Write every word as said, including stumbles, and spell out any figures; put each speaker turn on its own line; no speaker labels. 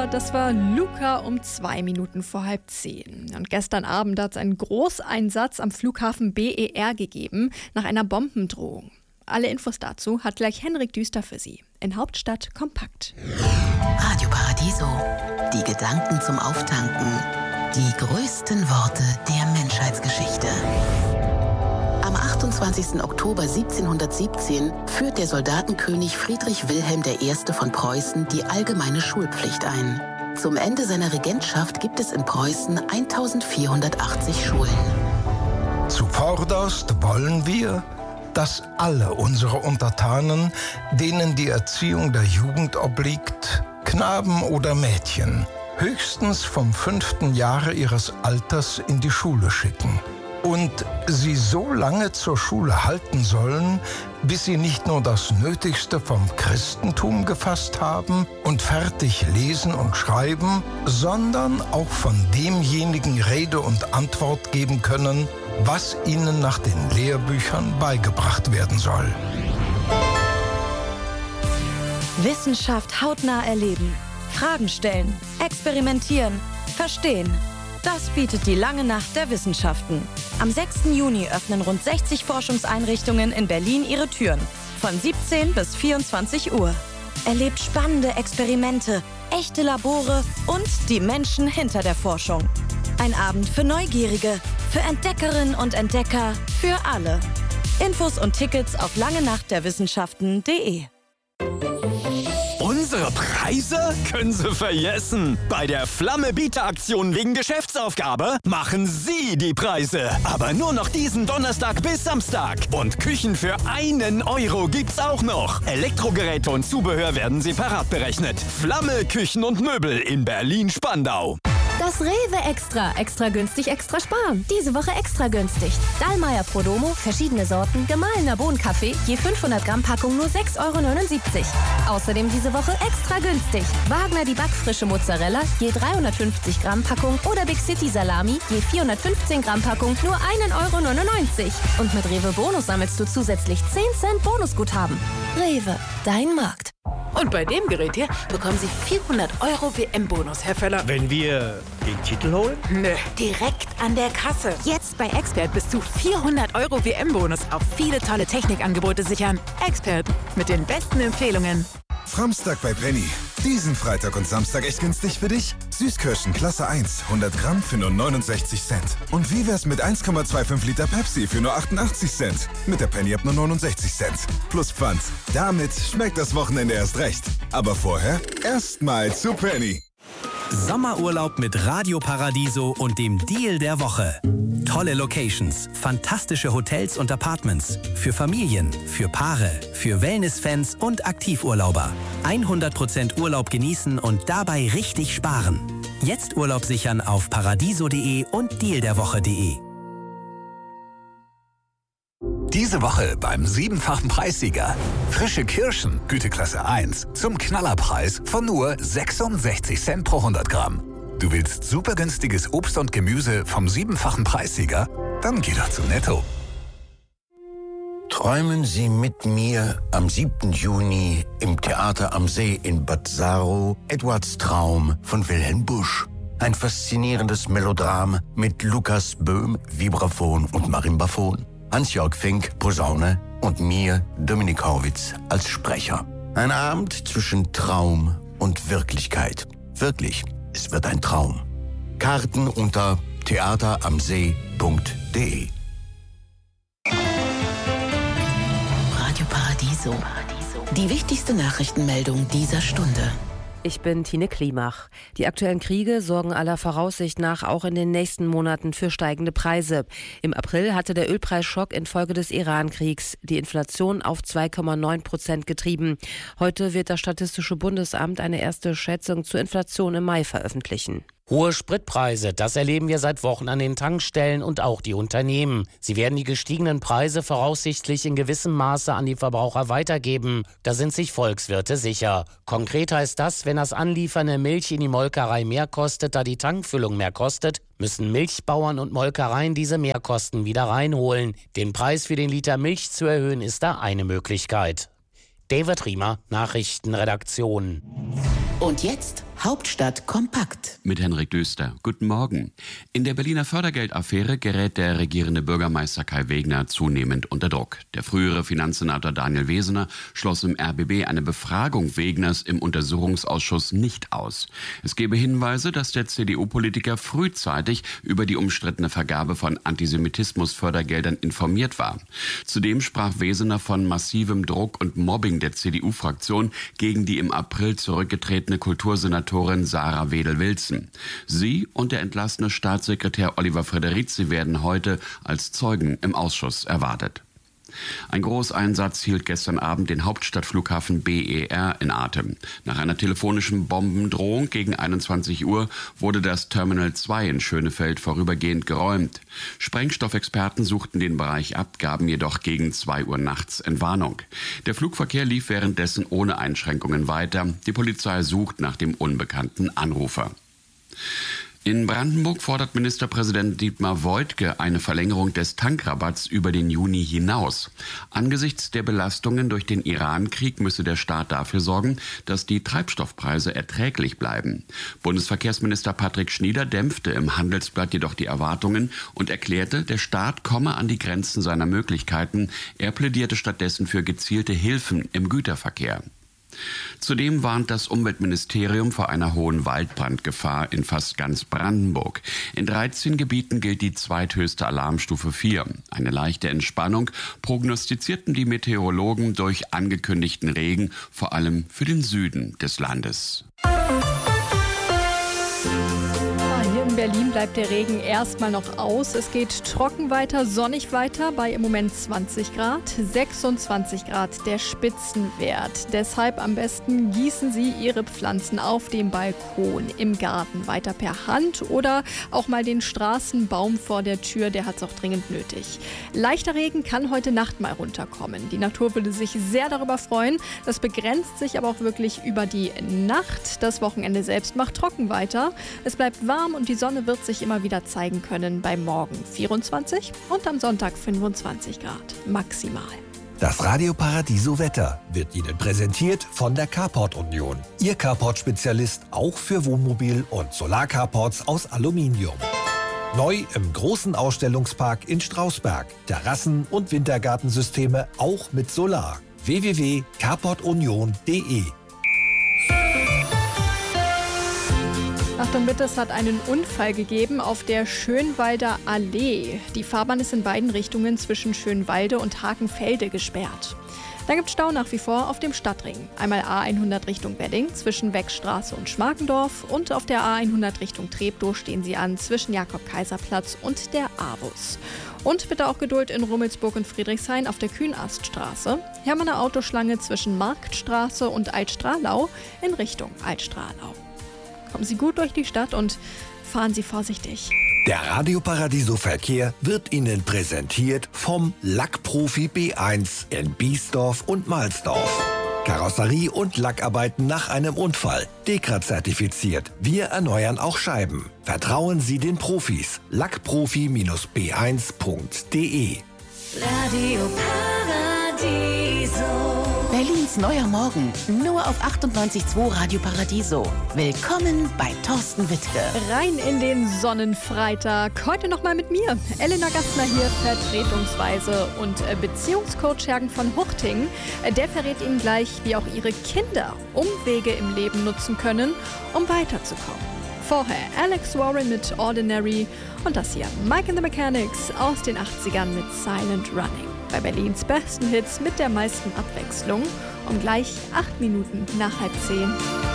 Wetter, das war Luca um zwei Minuten vor halb zehn. Und gestern Abend hat es einen Großeinsatz am Flughafen B E R gegeben, nach einer Bombendrohung. Alle Infos dazu hat gleich Henrik Düster für Sie. In Hauptstadt kompakt.
Radio Paradiso. Die Gedanken zum Auftanken. Die größten Worte der Menschheitsgeschichte. Am achtundzwanzigsten Oktober siebzehnhundertsiebzehn führt der Soldatenkönig Friedrich Wilhelm der Erste von Preußen die allgemeine Schulpflicht ein. Zum Ende seiner Regentschaft gibt es in Preußen eintausendvierhundertachtzig Schulen.
Zuvorderst wollen wir, dass alle unsere Untertanen, denen die Erziehung der Jugend obliegt, Knaben oder Mädchen, höchstens vom fünften Jahre ihres Alters in die Schule schicken. Und sie so lange zur Schule halten sollen, bis sie nicht nur das Nötigste vom Christentum gefasst haben und fertig lesen und schreiben, sondern auch von demjenigen Rede und Antwort geben können, was ihnen nach den Lehrbüchern beigebracht werden soll.
Wissenschaft hautnah erleben, Fragen stellen, experimentieren, verstehen. Das bietet die Lange Nacht der Wissenschaften. Am sechsten Juni öffnen rund sechzig Forschungseinrichtungen in Berlin ihre Türen. Von siebzehn bis vierundzwanzig Uhr. Erlebt spannende Experimente, echte Labore und die Menschen hinter der Forschung. Ein Abend für Neugierige, für Entdeckerinnen und Entdecker, für alle. Infos und Tickets auf langenachtderwissenschaften punkt de.
Unsere Preise können Sie vergessen. Bei der Flamme-Bieter-Aktion wegen Geschäftsaufgabe machen Sie die Preise. Aber nur noch diesen Donnerstag bis Samstag. Und Küchen für einen Euro gibt's auch noch. Elektrogeräte und Zubehör werden separat berechnet. Flamme, Küchen und Möbel in Berlin-Spandau.
Das Rewe Extra. Extra günstig, extra sparen. Diese Woche extra günstig. Dallmayr Prodomo, verschiedene Sorten, gemahlener Bohnenkaffee, je fünfhundert Gramm Packung nur sechs Euro neunundsiebzig. Außerdem diese Woche extra günstig. Wagner die backfrische Mozzarella, je dreihundertfünfzig Gramm Packung oder Big City Salami, je vierhundertfünfzehn Gramm Packung nur ein Euro neunundneunzig. Und mit Rewe Bonus sammelst du zusätzlich zehn Cent Bonusguthaben. Rewe, dein Markt.
Und bei dem Gerät hier bekommen Sie vierhundert Euro W M-Bonus, Herr Völler.
Wenn wir den Titel holen?
Nö, direkt an der Kasse. Jetzt bei Expert bis zu vierhundert Euro W M-Bonus auf viele tolle Technikangebote sichern. Expert mit den besten Empfehlungen.
Framstag bei Penny. Diesen Freitag und Samstag echt günstig für dich? Süßkirschen Klasse eins, hundert Gramm für nur neunundsechzig Cent. Und wie wär's mit eins Komma fünfundzwanzig Liter Pepsi für nur achtundachtzig Cent? Mit der Penny ab nur neunundsechzig Cent. Plus Pfand. Damit schmeckt das Wochenende erst recht. Aber vorher erstmal zu Penny.
Sommerurlaub mit Radio Paradiso und dem Deal der Woche. Tolle Locations, fantastische Hotels und Apartments. Für Familien, für Paare, für Wellness-Fans und Aktivurlauber. hundert Prozent Urlaub genießen und dabei richtig sparen. Jetzt Urlaub sichern auf paradiso punkt de und deal der woche punkt de.
Diese Woche beim siebenfachen Preissieger. Frische Kirschen, Güteklasse eins, zum Knallerpreis von nur sechsundsechzig Cent pro hundert Gramm. Du willst super günstiges Obst und Gemüse vom siebenfachen Preissieger? Dann geh doch zu Netto.
Träumen Sie mit mir am siebten Juni im Theater am See in Bad Saro Edwards Traum von Wilhelm Busch. Ein faszinierendes Melodram mit Lukas Böhm, Vibraphon und Marimbaphon. Hans-Jörg Fink, Posaune und mir, Dominik Horwitz, als Sprecher. Ein Abend zwischen Traum und Wirklichkeit. Wirklich, es wird ein Traum. Karten unter theater am see punkt de.
Radio Paradiso. Die wichtigste Nachrichtenmeldung dieser Stunde.
Ich bin Tine Klimach. Die aktuellen Kriege sorgen aller Voraussicht nach auch in den nächsten Monaten für steigende Preise. Im April hatte der Ölpreisschock infolge des Iran-Kriegs die Inflation auf zwei Komma neun Prozent getrieben. Heute wird das Statistische Bundesamt eine erste Schätzung zur Inflation im Mai veröffentlichen.
Hohe Spritpreise, das erleben wir seit Wochen an den Tankstellen und auch die Unternehmen. Sie werden die gestiegenen Preise voraussichtlich in gewissem Maße an die Verbraucher weitergeben. Da sind sich Volkswirte sicher. Konkret heißt das, wenn das Anliefern der Milch in die Molkerei mehr kostet, da die Tankfüllung mehr kostet, müssen Milchbauern und Molkereien diese Mehrkosten wieder reinholen. Den Preis für den Liter Milch zu erhöhen, ist da eine Möglichkeit. David Riemer, Nachrichtenredaktion.
Und jetzt Hauptstadt kompakt.
Mit Henrik Döster. Guten Morgen. In der Berliner Fördergeldaffäre gerät der regierende Bürgermeister Kai Wegner zunehmend unter Druck. Der frühere Finanzsenator Daniel Wesener schloss im R B B eine Befragung Wegners im Untersuchungsausschuss nicht aus. Es gebe Hinweise, dass der C D U-Politiker frühzeitig über die umstrittene Vergabe von Antisemitismus-Fördergeldern informiert war. Zudem sprach Wesener von massivem Druck und Mobbing der C D U-Fraktion gegen die im April zurückgetretene Kultursenatorin Sarah Wedel-Wilson. Sie und der entlassene Staatssekretär Oliver Frederici werden heute als Zeugen im Ausschuss erwartet. Ein Großeinsatz hielt gestern Abend den Hauptstadtflughafen B E R in Atem. Nach einer telefonischen Bombendrohung gegen einundzwanzig Uhr wurde das Terminal zwei in Schönefeld vorübergehend geräumt. Sprengstoffexperten suchten den Bereich ab, gaben jedoch gegen zwei Uhr nachts Entwarnung. Der Flugverkehr lief währenddessen ohne Einschränkungen weiter. Die Polizei sucht nach dem unbekannten Anrufer. In Brandenburg fordert Ministerpräsident Dietmar Woidke eine Verlängerung des Tankrabatts über den Juni hinaus. Angesichts der Belastungen durch den Iran-Krieg müsse der Staat dafür sorgen, dass die Treibstoffpreise erträglich bleiben. Bundesverkehrsminister Patrick Schnieder dämpfte im Handelsblatt jedoch die Erwartungen und erklärte, der Staat komme an die Grenzen seiner Möglichkeiten. Er plädierte stattdessen für gezielte Hilfen im Güterverkehr. Zudem warnt das Umweltministerium vor einer hohen Waldbrandgefahr in fast ganz Brandenburg. In dreizehn Gebieten gilt die zweithöchste Alarmstufe vier. Eine leichte Entspannung prognostizierten die Meteorologen durch angekündigten Regen, vor allem für den Süden des Landes.
In Berlin bleibt der Regen erstmal noch aus. Es geht trocken weiter, sonnig weiter bei im Moment zwanzig Grad, sechsundzwanzig Grad der Spitzenwert. Deshalb am besten gießen Sie Ihre Pflanzen auf dem Balkon, im Garten, weiter per Hand oder auch mal den Straßenbaum vor der Tür, der hat es auch dringend nötig. Leichter Regen kann heute Nacht mal runterkommen. Die Natur würde sich sehr darüber freuen. Das begrenzt sich aber auch wirklich über die Nacht. Das Wochenende selbst macht trocken weiter. Es bleibt warm und die Sonne wird sich immer wieder zeigen können, bei morgen vierundzwanzig und am Sonntag fünfundzwanzig Grad maximal.
Das Radio Paradiso Wetter wird Ihnen präsentiert von der Carport Union. Ihr Carport-Spezialist auch für Wohnmobil- und Solar-Carports aus Aluminium. Neu im großen Ausstellungspark in Strausberg. Terrassen- und Wintergartensysteme auch mit Solar. w w w punkt carport union punkt d e
Achtung bitte, es hat einen Unfall gegeben auf der Schönwalder Allee. Die Fahrbahn ist in beiden Richtungen zwischen Schönwalde und Hakenfelde gesperrt. Dann gibt es Stau nach wie vor auf dem Stadtring. Einmal A hundert Richtung Wedding zwischen Weckstraße und Schmarkendorf und auf der A hundert Richtung Treptow stehen Sie an zwischen Jakob-Kaiser-Platz und der Avus. Und bitte auch Geduld in Rummelsburg und Friedrichshain auf der Kühnaststraße. Hier haben wir eine Autoschlange zwischen Marktstraße und Altstrahlau in Richtung Altstrahlau. Kommen Sie gut durch die Stadt und fahren Sie vorsichtig.
Der Radio Paradiso Verkehr wird Ihnen präsentiert vom Lackprofi B eins in Biesdorf und Mahlsdorf. Karosserie und Lackarbeiten nach einem Unfall. Dekra zertifiziert. Wir erneuern auch Scheiben. Vertrauen Sie den Profis. lackprofi B eins punkt d e
Radio Paradiso. Berlins neuer Morgen, nur auf achtundneunzig Komma zwei Radio Paradiso. Willkommen bei Thorsten Wittke.
Rein in den Sonnenfreitag. Heute nochmal mit mir, Elena Gastner hier vertretungsweise. Und Beziehungscoach Jürgen von Huchting, der verrät Ihnen gleich, wie auch Ihre Kinder Umwege im Leben nutzen können, um weiterzukommen. Vorher Alex Warren mit Ordinary und das hier Mike and the Mechanics aus den achtzigern mit Silent Running. Bei Berlins besten Hits mit der meisten Abwechslung um gleich acht Minuten nach halb zehn.